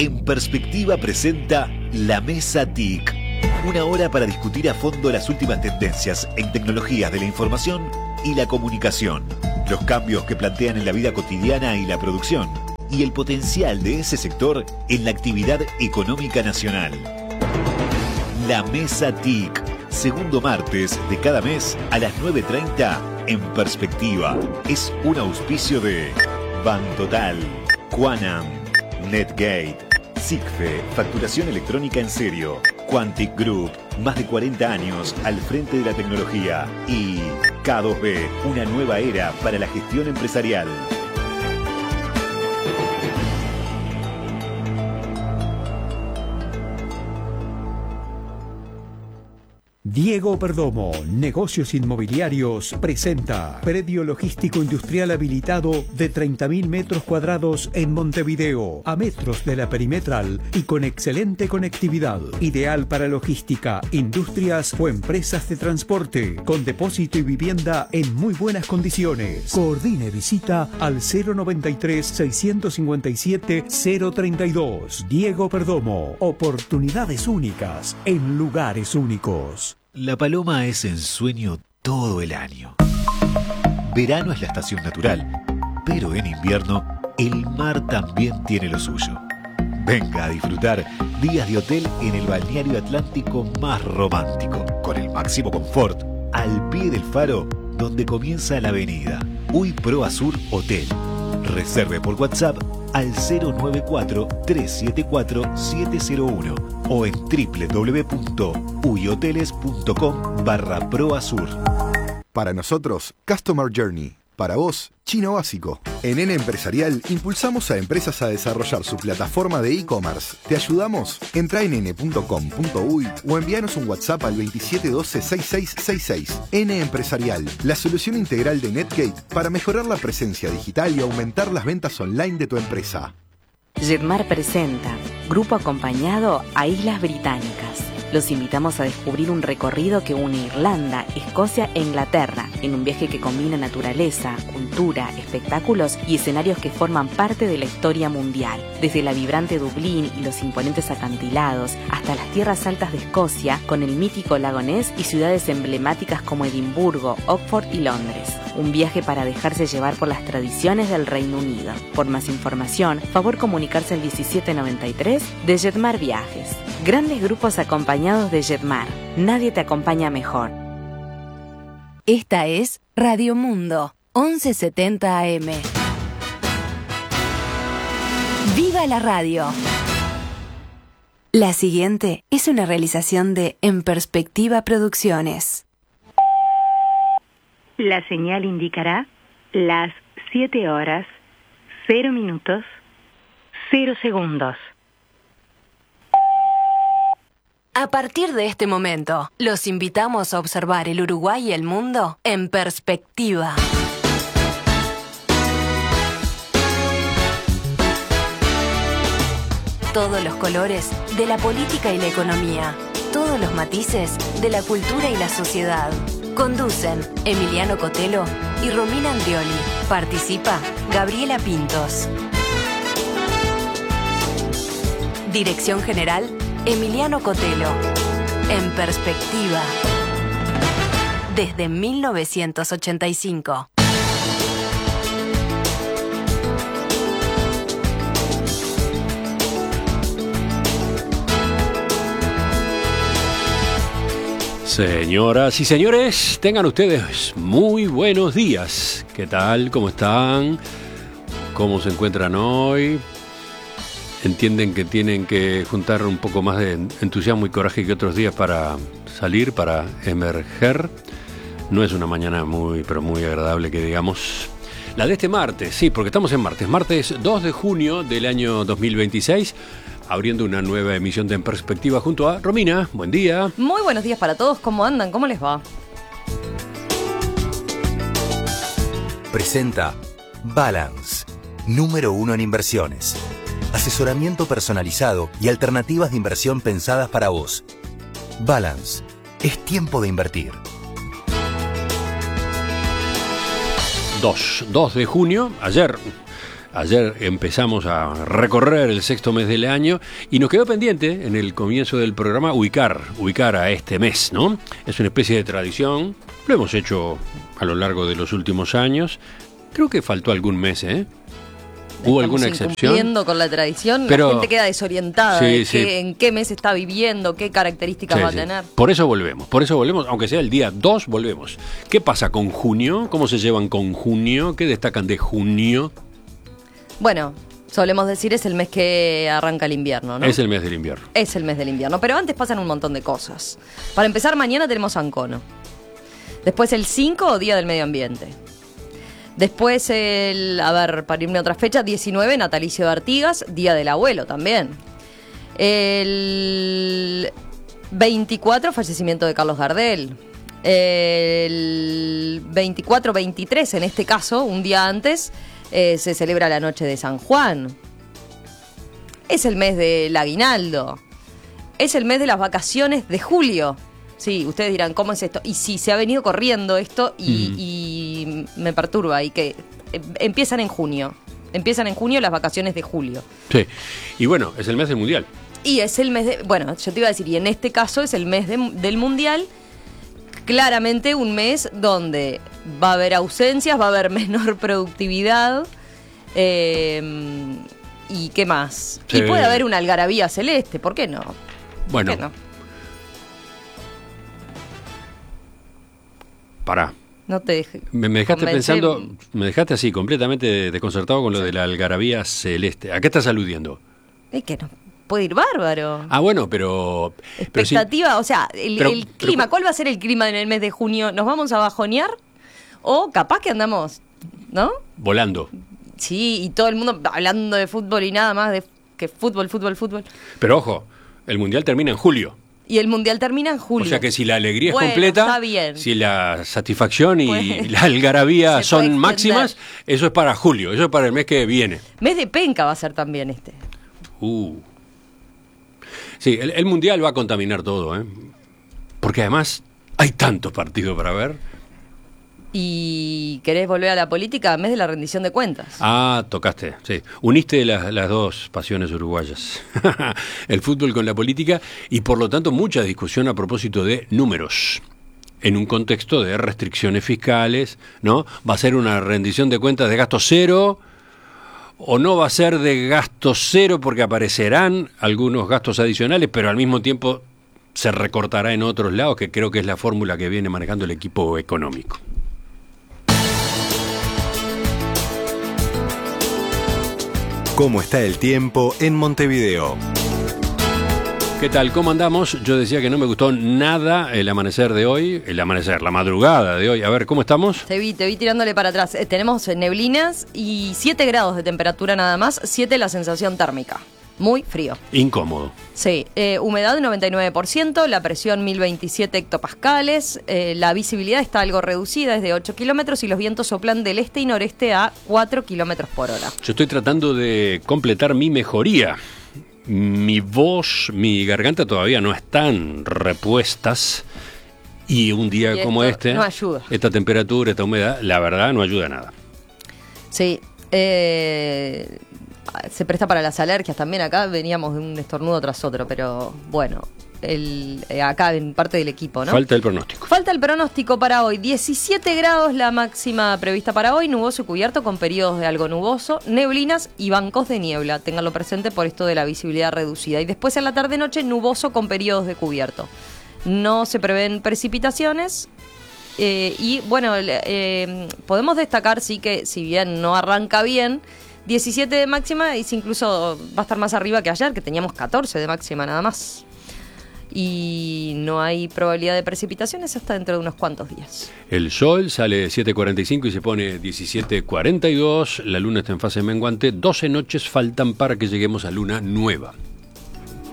En Perspectiva presenta La Mesa TIC. Una hora para discutir a fondo las últimas tendencias en tecnologías de la información y la comunicación, los cambios que plantean en la vida cotidiana y la producción, y el potencial de ese sector en la actividad económica nacional. La Mesa TIC, segundo martes de cada mes a las 9:30 en Perspectiva. Es un auspicio de Bantotal, Quanam, Netgate, SIGFE, facturación electrónica en serio, Quantic Group, más de 40 años al frente de la tecnología, y K2B, una nueva era para la gestión empresarial. Diego Perdomo, Negocios Inmobiliarios, presenta predio logístico industrial habilitado de 30.000 metros cuadrados en Montevideo, a metros de la perimetral y con excelente conectividad. Ideal para logística, industrias o empresas de transporte, con depósito y vivienda en muy buenas condiciones. Coordine visita al 093-657-032. Diego Perdomo, oportunidades únicas en lugares únicos. La paloma es ensueño todo el año. Verano es la estación natural, pero en invierno el mar también tiene lo suyo. Venga a disfrutar días de hotel en el balneario atlántico más romántico, con el máximo confort, al pie del faro donde comienza la avenida. UI Pro Azur Hotel. Reserve por WhatsApp al 094-374-701 o en www.uihoteles.com/proazur. Para nosotros, Customer Journey. Para vos, chino básico. En N Empresarial impulsamos a empresas a desarrollar su plataforma de e-commerce. ¿Te ayudamos? Entra en n.com.uy o envíanos un WhatsApp al 2712-6666. N Empresarial, la solución integral de Netgate para mejorar la presencia digital y aumentar las ventas online de tu empresa. Jetmar presenta Grupo Acompañado a Islas Británicas. Los invitamos a descubrir un recorrido que une Irlanda, Escocia e Inglaterra, en un viaje que combina naturaleza, cultura, espectáculos y escenarios que forman parte de la historia mundial. Desde la vibrante Dublín y los imponentes acantilados, hasta las tierras altas de Escocia, con el mítico lago Ness y ciudades emblemáticas como Edimburgo, Oxford y Londres. Un viaje para dejarse llevar por las tradiciones del Reino Unido. Por más información, favor comunicarse al 1793 de Jetmar Viajes. Grandes grupos acompañados de Jetmar. Nadie te acompaña mejor. Esta es Radio Mundo, 1170 AM. ¡Viva la radio! La siguiente es una realización de En Perspectiva Producciones. La señal indicará las 7 horas, 0 minutos, 0 segundos. A partir de este momento, los invitamos a observar el Uruguay y el mundo en perspectiva. Todos los colores de la política y la economía. Todos los matices de la cultura y la sociedad. Conducen Emiliano Cotelo y Romina Andrioli. Participa Gabriela Pintos. Dirección General, Emiliano Cotelo. En Perspectiva. Desde 1985. Señoras y señores, tengan ustedes muy buenos días. ¿Qué tal? ¿Cómo están? ¿Cómo se encuentran hoy? ¿Entienden que tienen que juntar un poco más de entusiasmo y coraje que otros días para salir, para emerger? No es una mañana muy agradable que digamos. La de este martes, sí, porque estamos en martes 2 de junio del año 2026. Abriendo una nueva emisión de En Perspectiva junto a Romina. Buen día. Muy buenos días para todos. ¿Cómo andan? ¿Cómo les va? Presenta Balance, número 1 en inversiones. Asesoramiento personalizado y alternativas de inversión pensadas para vos. Balance, es tiempo de invertir. 2 de junio, ayer Ayer empezamos a recorrer el sexto mes del año y nos quedó pendiente en el comienzo del programa ubicar a este mes, ¿no? Es una especie de tradición, lo hemos hecho a lo largo de los últimos años. Creo que faltó algún mes, ¿eh? ¿Hubo alguna excepción? Cumpliendo con la tradición, pero la gente queda desorientada en qué mes está viviendo, qué características va a tener. Por eso volvemos, aunque sea el día 2, volvemos. ¿Qué pasa con junio? ¿Cómo se llevan con junio? ¿Qué destacan de junio? Bueno, solemos decir es el mes que arranca el invierno, ¿no? Es el mes del invierno. Es el mes del invierno, pero antes pasan un montón de cosas. Para empezar, mañana tenemos Ancono. Después el 5, Día del Medio Ambiente. Después para irme a otra fecha, 19, natalicio de Artigas, Día del Abuelo también. El 24, fallecimiento de Carlos Gardel. El 24-23, en este caso, un día antes, se celebra la noche de San Juan. Es el mes del aguinaldo. Es el mes de las vacaciones de julio. Sí, ustedes dirán, ¿cómo es esto? Y sí, se ha venido corriendo esto y me perturba. Y que empiezan en junio. Empiezan en junio las vacaciones de julio. Sí, y bueno, es el mes del Mundial. Y es el mes bueno, yo te iba a decir, y en este caso es el mes del Mundial. Claramente un mes donde va a haber ausencias, va a haber menor productividad. ¿Y qué más? Sí. Y puede haber una algarabía celeste, ¿por qué no? Bueno. ¿Por qué no? Pará. No te dejé. Me dejaste pensando, me dejaste así, completamente desconcertado con lo de la algarabía celeste. ¿A qué estás aludiendo? Es que no. Puede ir bárbaro. Ah, bueno, pero... Expectativa, pero sí, o sea, el clima. ¿Cuál va a ser el clima en el mes de junio? ¿Nos vamos a bajonear? O capaz que andamos, ¿no? Volando. Sí, y todo el mundo hablando de fútbol y nada más de que fútbol. Pero ojo, el Mundial termina en julio. Y el Mundial termina en julio. O sea que si la alegría es completa, está bien. Si la satisfacción y la algarabía son máximas, eso es para julio, eso es para el mes que viene. Mes de penca va a ser también este. Sí, el Mundial va a contaminar todo, ¿eh? Porque además hay tantos partidos para ver. ¿Y querés volver a la política? Mes de la rendición de cuentas. Ah, tocaste, sí. Uniste las dos pasiones uruguayas. El fútbol con la política y por lo tanto mucha discusión a propósito de números. En un contexto de restricciones fiscales, ¿no? ¿Va a ser una rendición de cuentas de gasto cero o no va a ser de gasto cero porque aparecerán algunos gastos adicionales, pero al mismo tiempo se recortará en otros lados, que creo que es la fórmula que viene manejando el equipo económico? ¿Cómo está el tiempo en Montevideo? ¿Qué tal? ¿Cómo andamos? Yo decía que no me gustó nada el amanecer de hoy, la madrugada de hoy. A ver, ¿cómo estamos? Te vi tirándole para atrás. Tenemos neblinas y 7 grados de temperatura nada más, 7 la sensación térmica. Muy frío. Incómodo. Sí, humedad 99%, la presión 1027 hectopascales, la visibilidad está algo reducida, es de 8 kilómetros y los vientos soplan del este y noreste a 4 kilómetros por hora. Yo estoy tratando de completar mi mejoría. Mi voz, mi garganta todavía no están repuestas y un día como este, no ayuda. Esta temperatura, esta humedad, la verdad no ayuda a nada. Sí, se presta para las alergias también. Acá veníamos de un estornudo tras otro, pero bueno, acá en parte del equipo, ¿no? Falta el pronóstico. Falta el pronóstico para hoy. 17 grados la máxima prevista para hoy, nuboso y cubierto con periodos de algo nuboso, neblinas y bancos de niebla. Ténganlo presente por esto de la visibilidad reducida. Y después en la tarde-noche nuboso con periodos de cubierto. No se prevén precipitaciones. Y bueno, podemos destacar sí que si bien no arranca bien, 17 de máxima y incluso va a estar más arriba que ayer, que teníamos 14 de máxima nada más. Y no hay probabilidad de precipitaciones hasta dentro de unos cuantos días. El sol sale 7:45 y se pone 17:42. La luna está en fase menguante. 12 noches faltan para que lleguemos a luna nueva.